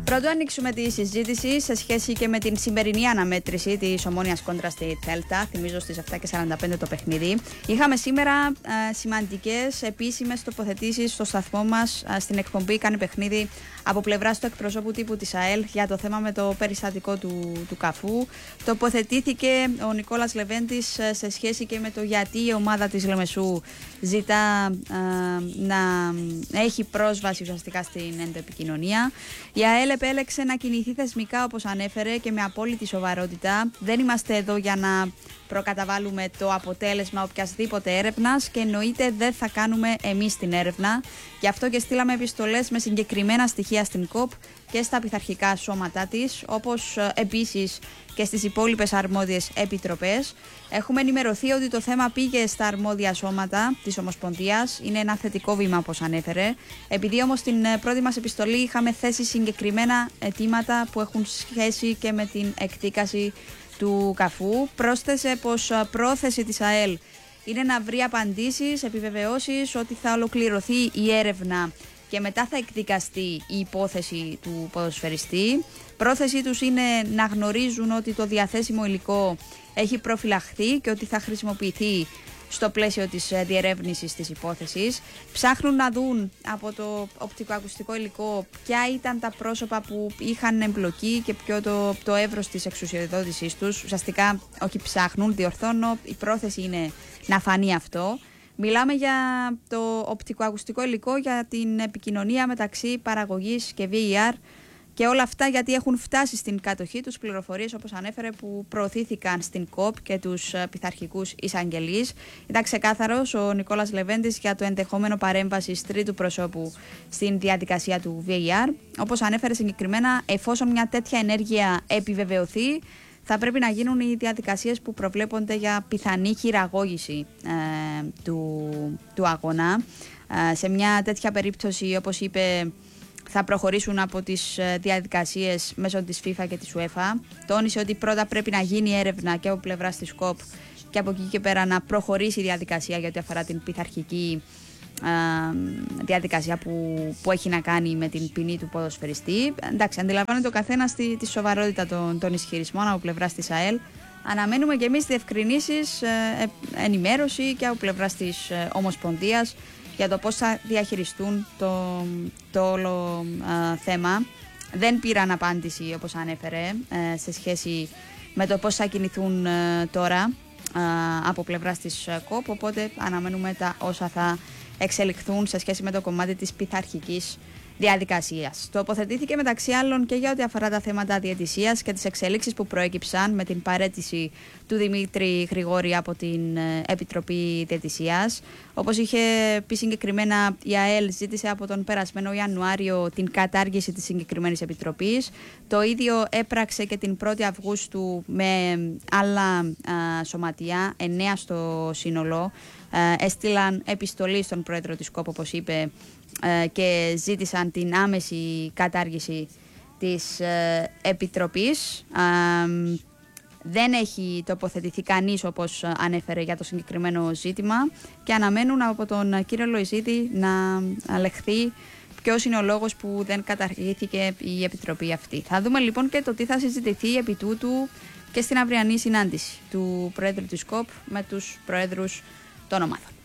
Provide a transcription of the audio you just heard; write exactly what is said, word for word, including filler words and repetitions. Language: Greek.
Πρωτού ανοίξουμε τη συζήτηση σε σχέση και με την σημερινή αναμέτρηση της Ομόνοιας κόντρα στη Θέλτα, θυμίζω στις επτά και σαράντα πέντε το παιχνίδι. Είχαμε σήμερα ε, σημαντικές επίσημες τοποθετήσεις στο σταθμό μας, ε, στην εκπομπή Κάνει Παιχνίδι, από πλευράς του εκπροσώπου τύπου της ΑΕΛ για το θέμα με το περιστατικό του, του Καφού. Τοποθετήθηκε ο Νικόλας Λεβέντης ε, σε σχέση και με το γιατί η ομάδα της Λεμεσού ζητά ε, να έχει πρόσβαση ουσιαστικά στην ενδοεπικοινωνία. Η ΑΕΛ επέλεξε να κινηθεί θεσμικά, όπως ανέφερε, και με απόλυτη σοβαρότητα. Δεν είμαστε εδώ για να προκαταβάλουμε το αποτέλεσμα οποιασδήποτε έρευνας και εννοείται δεν θα κάνουμε εμείς την έρευνα. Γι' αυτό και στείλαμε επιστολές με συγκεκριμένα στοιχεία στην ΚΟΠ και στα πειθαρχικά σώματά της, όπως επίσης και στις υπόλοιπες αρμόδιες επιτροπές. Έχουμε ενημερωθεί ότι το θέμα πήγε στα αρμόδια σώματα της Ομοσπονδίας. Είναι ένα θετικό βήμα, όπως ανέφερε. Επειδή όμως στην πρώτη μας επιστολή είχαμε θέσει συγκεκριμένα αιτήματα που έχουν σχέση και με την εκδίκαση του Καφού, πρόσθεσε πως πρόθεση της ΑΕΛ είναι να βρει απαντήσεις, επιβεβαιώσεις ότι θα ολοκληρωθεί η έρευνα και μετά θα εκδικαστεί η υπόθεση του ποδοσφαιριστή. Πρόθεσή τους είναι να γνωρίζουν ότι το διαθέσιμο υλικό έχει προφυλαχθεί και ότι θα χρησιμοποιηθεί στο πλαίσιο της διερεύνησης της υπόθεσης. Ψάχνουν να δουν από το οπτικοακουστικό υλικό ποια ήταν τα πρόσωπα που είχαν εμπλοκή και ποιο το, το εύρος της εξουσιοδότησής τους. Ουσιαστικά όχι ψάχνουν, διορθώνω, η πρόθεση είναι να φανεί αυτό. Μιλάμε για το οπτικοακουστικό υλικό, για την επικοινωνία μεταξύ παραγωγής και βι ι αρ και όλα αυτά γιατί έχουν φτάσει στην κατοχή τους πληροφορίες, όπως ανέφερε, που προωθήθηκαν στην ΚΟΠ και τους πειθαρχικούς εισαγγελείς. Ήταν ξεκάθαρος ο Νικόλας Λεβέντης για το ενδεχόμενο παρέμβασης τρίτου προσώπου στην διαδικασία του βι ι αρ. Όπως ανέφερε συγκεκριμένα, εφόσον μια τέτοια ενέργεια επιβεβαιωθεί, θα πρέπει να γίνουν οι διαδικασίες που προβλέπονται για πιθανή χειραγώγηση ε, του, του αγώνα. Ε, σε μια τέτοια περίπτωση, όπως είπε, θα προχωρήσουν από τις διαδικασίες μέσω της FIFA και της UEFA. Τόνισε ότι πρώτα πρέπει να γίνει έρευνα και από πλευράς της ΚΟΠ και από εκεί και πέρα να προχωρήσει η διαδικασία για ό,τι αφορά την πειθαρχική ε, διαδικασία που, που έχει να κάνει με την ποινή του ποδοσφαιριστή. Εντάξει, αντιλαμβάνεται ο καθένας τη, τη σοβαρότητα των, των ισχυρισμών από πλευράς της ΑΕΛ. Αναμένουμε και εμείς διευκρινήσεις, ε, ενημέρωση και από πλευράς της ε, Ομοσπονδίας για το πώς θα διαχειριστούν το, το όλο α, θέμα. Δεν πήραν απάντηση, όπως ανέφερε, ε, σε σχέση με το πώς θα κινηθούν ε, τώρα α, από πλευράς της ΚΟΠ, οπότε αναμένουμε τα όσα θα εξελιχθούν σε σχέση με το κομμάτι της πειθαρχικής διαδικασίας. Τοποθετήθηκε μεταξύ άλλων και για ό,τι αφορά τα θέματα διαιτησίας και τις εξελίξεις που προέκυψαν με την παραίτηση του Δημήτρη Γρηγόρη από την Επιτροπή Διαιτησίας. Όπως είχε πει συγκεκριμένα, η ΑΕΛ ζήτησε από τον περασμένο Ιανουάριο την κατάργηση της συγκεκριμένης επιτροπής. Το ίδιο έπραξε και την πρώτη Αυγούστου με άλλα α, σωματεία, εννέα στο σύνολο. Ε, έστειλαν επιστολή στον πρόεδρο της ΚΟΠ, όπως είπε, ε, και ζήτησαν την άμεση κατάργηση της ε, Επιτροπής. Ε, δεν έχει τοποθετηθεί κανείς, όπως ανέφερε, για το συγκεκριμένο ζήτημα και αναμένουν από τον κύριο Λοϊζίδη να αλεχθεί ποιος είναι ο λόγος που δεν καταργήθηκε η Επιτροπή αυτή. Θα δούμε λοιπόν και το τι θα συζητηθεί επί τούτου και στην αυριανή συνάντηση του Πρόεδρου της ΚΟΠ με τους Προέδρους των ομάδων.